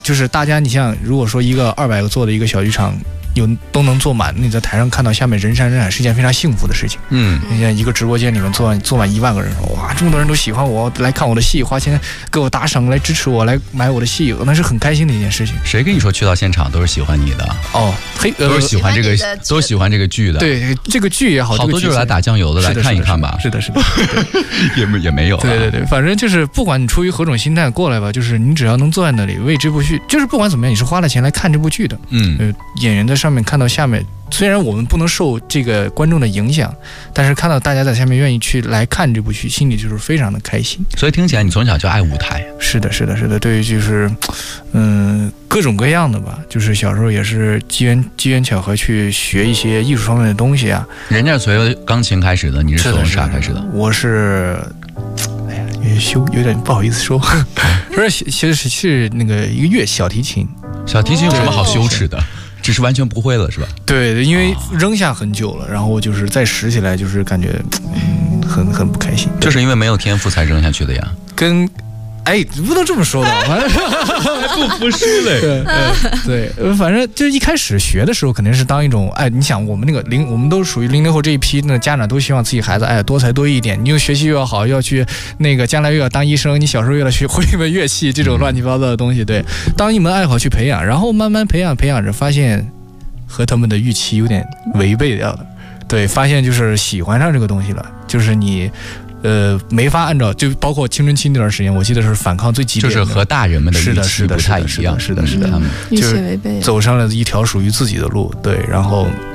就是大家，你像如果说一个200个座的一个小剧场。都能坐满，你在台上看到下面人山人海是一件非常幸福的事情。你像一个直播间里面坐满1万个人，哇，这么多人都喜欢我来看我的戏，花钱给我打赏来支持我来买我的戏，那是很开心的一件事情。 谁跟你说去到现场都是喜欢你的？都是喜欢这个，都喜欢这个剧的。 对，这个剧也好， 好多就是来打酱油的，来看一看吧。 是的， 也没有。 对，反正就是不管你出于何种心态过来吧，就是你只要能坐在那里为这部剧，就是不管怎么样，你是花了钱来看这部剧的。演员在上面看到下面，虽然我们不能受这个观众的影响，但是看到大家在下面愿意去来看这部剧，心里就是非常的开心。 所以听起来你从小就爱舞台。 是的，对于就是各种各样的吧，就是小时候也是机缘巧合去学一些艺术方面的东西啊。 人家从钢琴开始的，你是从啥开始的？ 我是有点不好意思说，不是，其实是那个一个小提琴。小提琴有什么好羞耻的？只是完全不会了是吧？ 对，因为扔下很久了，然后就是再拾起来，就是感觉很不开心。 就是因为没有天赋才扔下去的呀。 不能这么说的，反正不服输嘞。 对，反正就一开始学的时候肯定是当一种你想我们我们都属于00后这一批，那家长都希望自己孩子多才多艺一点，你又学习又要好，又要去将来又要当医生，你小时候又要学会一门乐器，这种乱七八糟的东西，对，当一门爱好去培养，然后慢慢培养着，发现和他们的预期有点违背掉了，对，发现就是喜欢上这个东西了，就是你。没法按照，就包括青春期那段时间，我记得是反抗最激烈的， 就是和大人们的预期不太一样， 是的， 预期违背， 走上了一条属于自己的路，对，然后